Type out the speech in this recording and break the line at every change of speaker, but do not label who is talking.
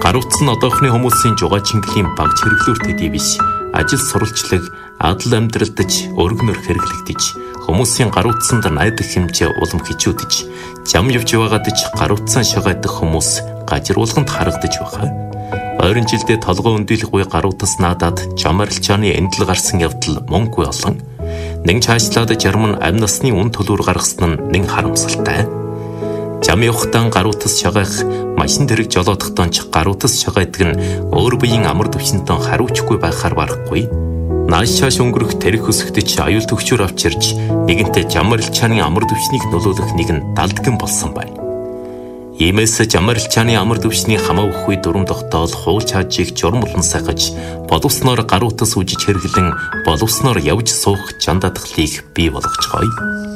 Гаруутсан одоохны хүмүүсийн жугаачин баг хэрэглүүр төдий биш. Ажил сурвалжлаг, адал амьдралдаж, өргөнөр хэрэглэгдэж, хүмүүсийн гаруутсанд найдах хэмжээ улам хичүүдэж, зам явж байгаадаж гаруутсан шагайдах хүмүүс гажруулганд харагдаж байгаа. Ойрын жилдээ толгой өндөлгүй гаруутас наадаад жам арилжааны эндэл гарсан явдал мөнгөгүй олон. Нэг цаашлаад жарман амь насны үн төлөөр гаргасан нь нэг харамсалтай. Зам явахтаа гаруутас шагайх, машин тэрэг жолоодохтон ч гаруутас шагайдаг нь өөр биеийн амар төвчнөд хариуцгүй байхаар барахгүй. Нааш шааш өнгөрөх тэрэг хөсгөдөж аюул төвчөр авчирч нэгэнтээ зам арилжааны амар төвчнийг нөлөөлөх нэгэн далдган болсон байна. Иймээс зам арилжааны амар төвчний хамаа өгөхгүй дүрм тогтоол хуул чаажийг журам болон сахиж, боловсноор гаруутас үжиж хэрэглэн боловсноор явж суух жандадгалыг бий болгоцгоё.